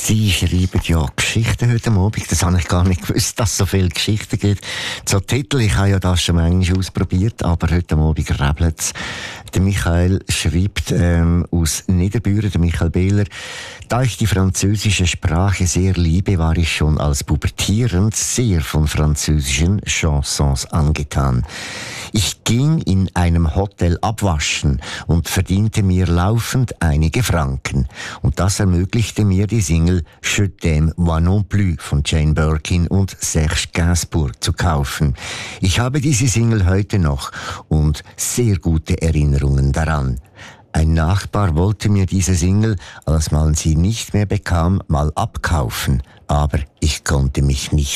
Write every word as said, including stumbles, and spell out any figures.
Sie schreiben ja Geschichten heute Abend. Das habe ich gar nicht gewusst, dass es so viele Geschichten gibt. So Titel, ich habe ja das schon manchmal ausprobiert, aber heute Abend rebelt es. Der Michael schreibt ähm, aus Niederbüren, der Michael Behler: Da ich die französische Sprache sehr liebe, war ich schon als pubertierend sehr von französischen Chansons angetan. Ich ging in einem Hotel abwaschen und verdiente mir laufend einige Franken. Und das ermöglichte mir die Single Je t'aime moi non plus von Jane Birkin und Serge Gainsbourg zu kaufen. Ich habe diese Single heute noch und sehr gute Erinnerungen daran. Ein Nachbar wollte mir diese Single, als man sie nicht mehr bekam, mal abkaufen, aber ich konnte mich nicht